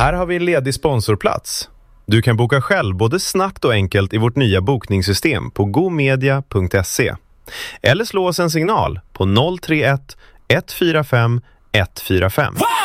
Här har vi en ledig sponsorplats. Du kan boka själv både snabbt och enkelt i vårt nya bokningssystem på gomedia.se. Eller slå oss en signal på 031 145 145.